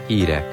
Hírek.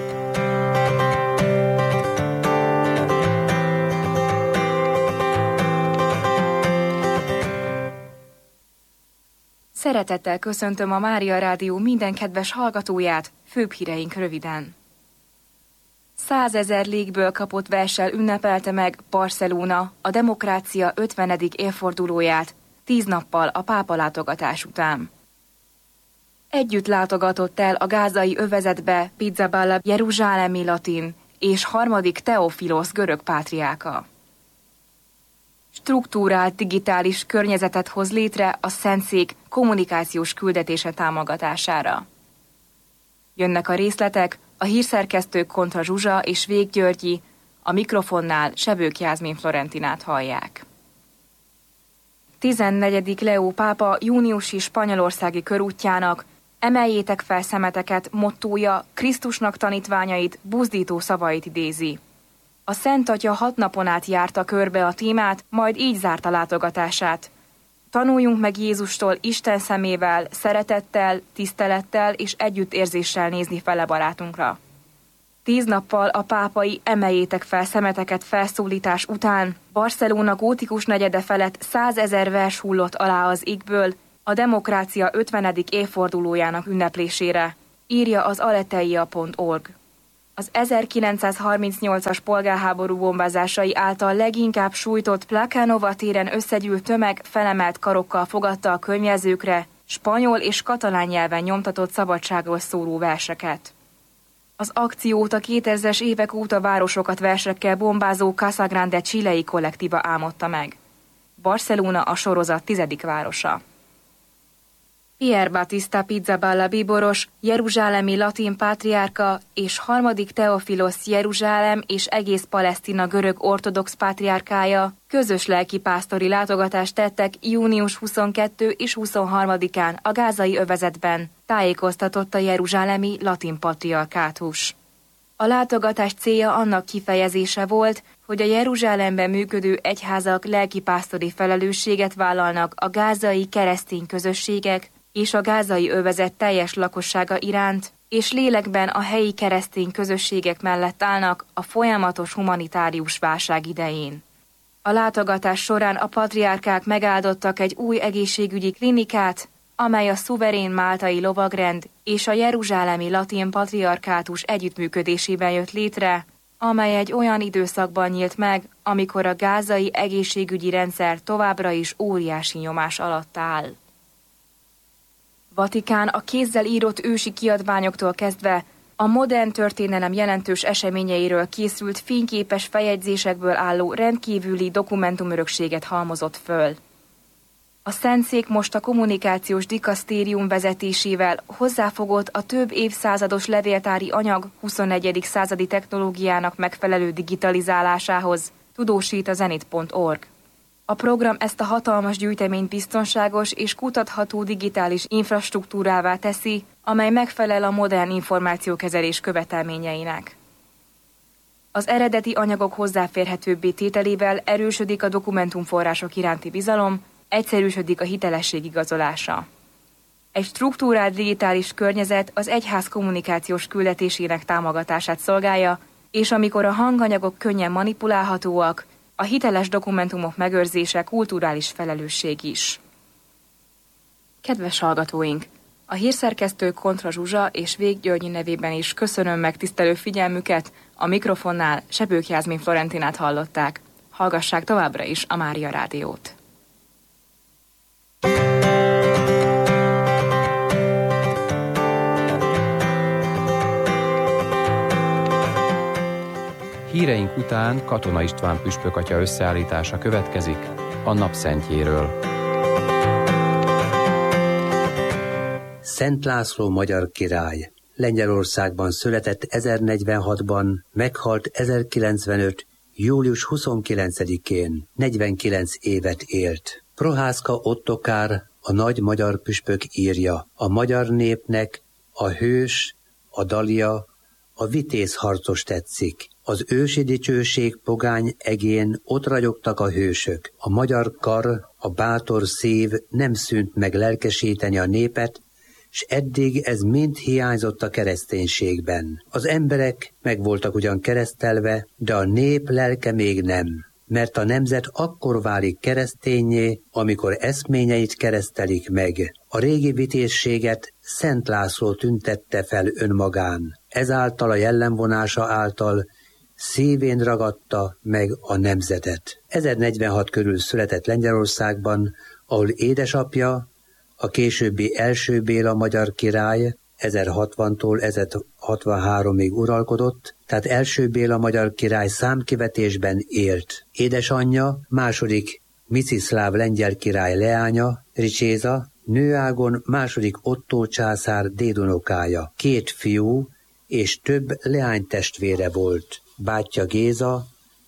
Szeretettel köszöntöm a Mária Rádió minden kedves hallgatóját, főbb híreink röviden. 100 000 légből kapott verssel ünnepelte meg Barcelona a demokrácia 50. évfordulóját, 10 nappal a pápa látogatás után. Együtt látogatott el a gázai övezetbe Pizzaballa jeruzsálemi latin és harmadik Teofilosz görög pátriárka. Struktúrált digitális környezetet hoz létre a Szentszék kommunikációs küldetése támogatására. Jönnek a részletek, a hírszerkesztők Kontra Zsuzsa és Vég Györgyi, a mikrofonnál Sebők Jászmin Florentinát hallják. 14. Leó pápa júniusi spanyolországi körútjának "Emeljétek fel szemeteket" mottója Krisztusnak tanítványait buzdító szavait idézi. A Szent Atya 6 napon át járta körbe a témát, majd így zárta látogatását. Tanuljunk meg Jézustól Isten szemével, szeretettel, tisztelettel és együttérzéssel nézni fele barátunkra. 10 nappal a pápai "Emeljétek fel szemeteket" felszólítás után Barcelona gótikus negyede felett 100 000 vers hullott alá az égből a demokrácia 50. évfordulójának ünneplésére, írja az aleteia.org. Az 1938-as polgárháború bombázásai által leginkább sújtott Plakánova téren összegyűlt tömeg felemelt karokkal fogadta a könyvjelzőkre spanyol és katalán nyelven nyomtatott szabadságról szóló verseket. Az akciót a 2000-es évek óta városokat versekkel bombázó Casa Grande chilei kollektíva álmodta meg. Barcelona a sorozat 10. városa. Pier Battista Pizzaballa bíboros, jeruzsálemi latin pátriárka és harmadik Teofilosz Jeruzsálem és egész Palesztina görög ortodox pátriárkája közös lelkipásztori látogatást tettek június 22 és 23-án a gázai övezetben, tájékoztatott a jeruzsálemi latin patriarkátus. A látogatás célja annak kifejezése volt, hogy a Jeruzsálemben működő egyházak lelkipásztori felelősséget vállalnak a gázai keresztény közösségek és a gázai övezet teljes lakossága iránt, és lélekben a helyi keresztény közösségek mellett állnak a folyamatos humanitárius válság idején. A látogatás során a patriárkák megáldottak egy új egészségügyi klinikát, amely a szuverén máltai lovagrend és a jeruzsálemi latin patriarkátus együttműködésében jött létre, amely egy olyan időszakban nyílt meg, amikor a gázai egészségügyi rendszer továbbra is óriási nyomás alatt áll. Vatikán a kézzel írott ősi kiadványoktól kezdve a modern történelem jelentős eseményeiről készült fényképes feljegyzésekből álló rendkívüli dokumentumörökséget halmozott föl. A Szentszék most a kommunikációs dikasztérium vezetésével hozzáfogott a több évszázados levéltári anyag 21. századi technológiának megfelelő digitalizálásához, tudósít a zenit.org. A program ezt a hatalmas gyűjteményt biztonságos és kutatható digitális infrastruktúrává teszi, amely megfelel a modern információkezelés követelményeinek. Az eredeti anyagok hozzáférhetőbbé tételével erősödik a dokumentumforrások iránti bizalom, egyszerűsödik a hitelesség igazolása. Egy struktúrált digitális környezet az egyház kommunikációs küldetésének támogatását szolgálja, és amikor a hanganyagok könnyen manipulálhatóak, a hiteles dokumentumok megőrzése kulturális felelősség is. Kedves hallgatóink! A hírszerkesztő Kontra Zsuzsa és Vég Györgyi nevében is köszönöm megtisztelő figyelmüket, a mikrofonnál Sebők Jászmin Florentinát hallották. Hallgassák továbbra is a Mária Rádiót. Híreink után Katona István püspök atya összeállítása következik a napszentjéről. Szent László magyar király Lengyelországban született 1046-ban, meghalt 1095. július 29-én, 49 évet élt. Prohászka Ottokár, a nagy magyar püspök írja: a magyar népnek a hős, a dalia, a vitéz harcos tetszik. Az ősi dicsőség pogány egén ott ragyogtak a hősök. A magyar kar, a bátor szív nem szűnt meg lelkesíteni a népet, s eddig ez mind hiányzott a kereszténységben. Az emberek meg voltak ugyan keresztelve, de a nép lelke még nem, mert a nemzet akkor válik kereszténnyé, amikor eszményeit keresztelik meg. A régi vitézséget Szent László tüntette fel önmagán, ezáltal a jellemvonása által szívén ragadta meg a nemzetet. 1046 körül született Lengyelországban, ahol édesapja, a későbbi első Béla magyar király 1060-tól 1063-ig uralkodott, tehát első Béla magyar király számkivetésben élt. Édesanyja, második Miciszláv lengyel király leánya, Ricséza, nőágon második Ottó császár dédunokája. 2 fiú és több leánytestvére volt. Bátyja Géza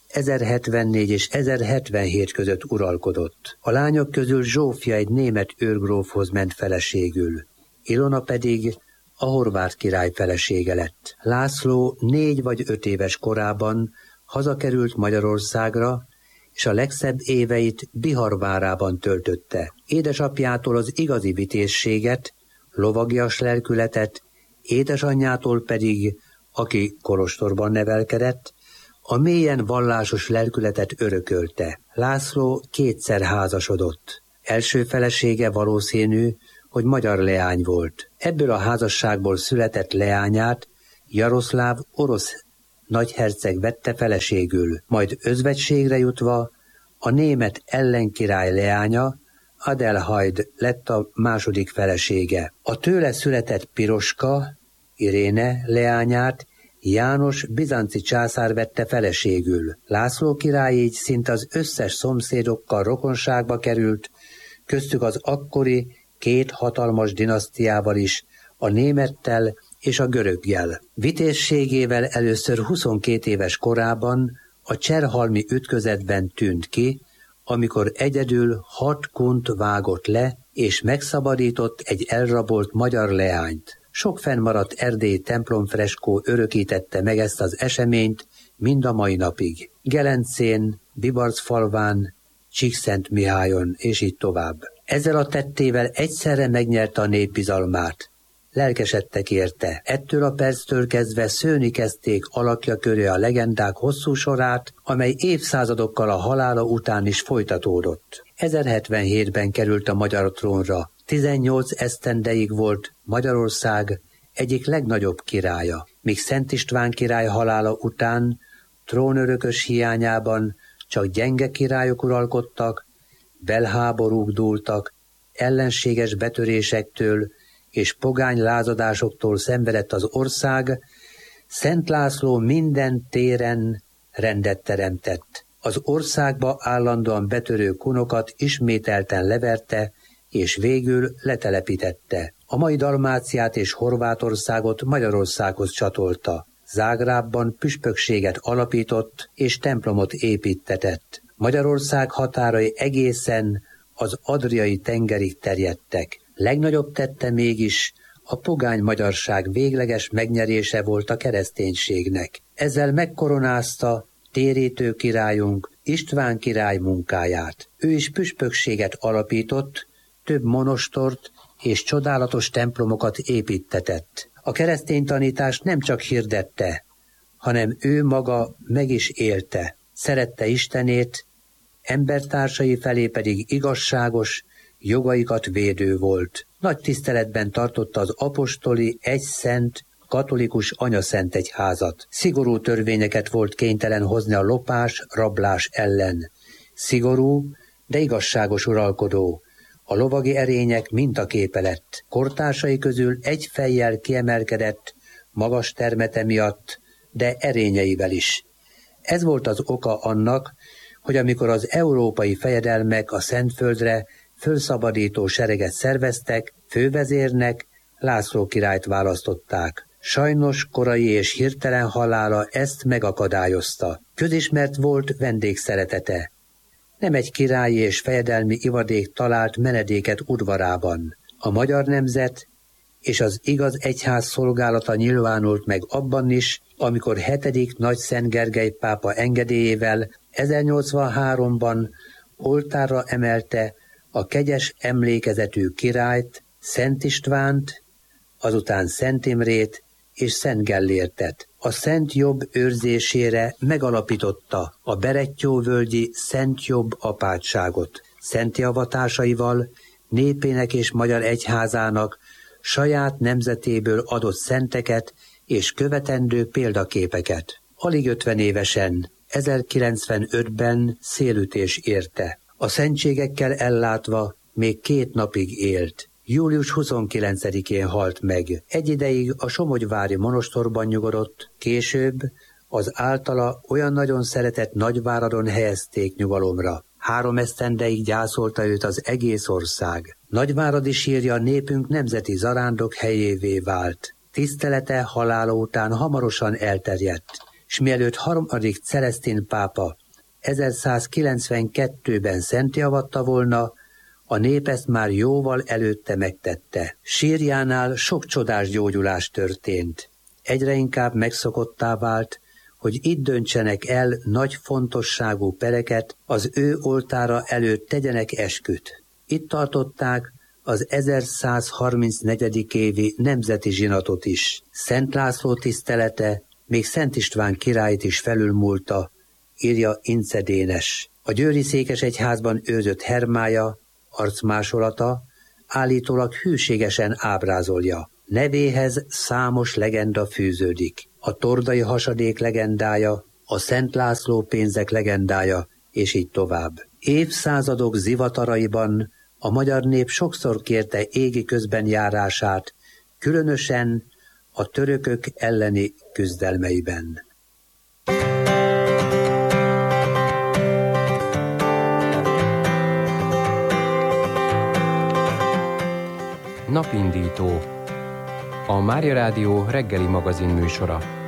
1074 és 1077 között uralkodott. A lányok közül Zsófia egy német őrgrófhoz ment feleségül. Ilona pedig a horvát király felesége lett. László 4 vagy 5 éves korában hazakerült Magyarországra, és a legszebb éveit Bihar töltötte. Édesapjától az igazi vitézséget, lovagias lelkületet, édesanyjától pedig, aki kolostorban nevelkedett, a mélyen vallásos lelkületet örökölte. László 2-szer házasodott. Első felesége valószínű, hogy magyar leány volt. Ebből a házasságból született leányát Jaroszláv orosz nagyherceg vette feleségül, majd özvegységre jutva a német ellenkirály leánya, Adelheid lett a második felesége. A tőle született Piroska, Iréne leányát János bizánci császár vette feleségül. László király így szinte az összes szomszédokkal rokonságba került, köztük az akkori 2 hatalmas dinasztiával is, a némettel és a göröggel. Vitézségével először 22 éves korában a cserhalmi ütközetben tűnt ki, amikor egyedül 6 kunt vágott le, és megszabadított egy elrabolt magyar leányt. Sok fennmaradt erdélyi templomfreskó örökítette meg ezt az eseményt mind a mai napig. Gelencén, Bibarcfalván, Csíkszentmihályon, és így tovább. Ezzel a tettével egyszerre megnyerte a nép bizalmát. Lelkesedtek érte. Ettől a perctől kezdve szőni kezdték alakja köré a legendák hosszú sorát, amely évszázadokkal a halála után is folytatódott. 1077-ben került a magyar trónra. 18 esztendeig volt Magyarország egyik legnagyobb királya, míg Szent István király halála után trónörökös hiányában csak gyenge királyok uralkodtak, belháborúk dúltak, ellenséges betörésektől és pogány lázadásoktól szenvedett az ország, Szent László minden téren rendet teremtett. Az országba állandóan betörő kunokat ismételten leverte, és végül letelepítette. A mai Dalmáciát és Horvátországot Magyarországhoz csatolta. Zágrábban püspökséget alapított és templomot építtetett. Magyarország határai egészen az Adriai tengerig terjedtek. Legnagyobb tette mégis a pogány magyarság végleges megnyerése volt a kereszténységnek. Ezzel megkoronázta térítő királyunk István király munkáját. Ő is püspökséget alapított, több monostort és csodálatos templomokat építtetett. A keresztény tanítást nem csak hirdette, hanem ő maga meg is élte. Szerette Istenét, embertársai felé pedig igazságos, jogaikat védő volt. Nagy tiszteletben tartotta az apostoli, egyszent, katolikus anyaszentegyházat. Szigorú törvényeket volt kénytelen hozni a lopás, rablás ellen. Szigorú, de igazságos uralkodó. A lovagi erények mintaképe lett. Kortársai közül egy fejjel kiemelkedett, magas termete miatt, de erényeivel is. Ez volt az oka annak, hogy amikor az európai fejedelmek a Szentföldre fölszabadító sereget szerveztek, fővezérnek László királyt választották. Sajnos korai és hirtelen halála ezt megakadályozta. Közismert volt vendégszeretete. Nem egy királyi és fejedelmi ivadék talált menedéket udvarában. A magyar nemzet és az igaz egyház szolgálata nyilvánult meg abban is, amikor 7. Nagy Szent Gergely pápa engedélyével 1083-ban oltárra emelte a kegyes emlékezetű királyt, Szent Istvánt, azután Szent Imrét és Szent Gellértet. A Szent Jobb őrzésére megalapította a Berettyóvölgyi Szent Jobb apátságot. Szenti avatásaival népének és magyar egyházának saját nemzetéből adott szenteket és követendő példaképeket. Alig 50 évesen, 1095-ben szélütés érte. A szentségekkel ellátva még 2 napig élt. Július 29-én halt meg. Egy ideig a somogyvári monostorban nyugodott, később az általa olyan nagyon szeretett Nagyváradon helyezték nyugalomra. 3 esztendeig gyászolta őt az egész ország. Nagyváradi sírja népünk nemzeti zarándok helyévé vált. Tisztelete halála után hamarosan elterjedt, s mielőtt 3. Celesztin pápa 1192-ben szentteavatta volna, a nép ezt már jóval előtte megtette. Sírjánál sok csodás gyógyulás történt. Egyre inkább megszokottá vált, hogy itt döntsenek el nagy fontosságú pereket, az ő oltára előtt tegyenek esküt. Itt tartották az 1134. évi nemzeti zsinatot is. Szent László tisztelete még Szent István királyt is felülmúlta, írja Ince Dénes. A győri székesegyházban őrzött hermája, arcmásolata állítólag hűségesen ábrázolja. Nevéhez számos legenda fűződik. A tordai hasadék legendája, a Szent László pénzek legendája, és így tovább. Évszázadok zivataraiban a magyar nép sokszor kérte égi közbenjárását, különösen a törökök elleni küzdelmeiben. Napindító. A Mária Rádió reggeli magazin műsora.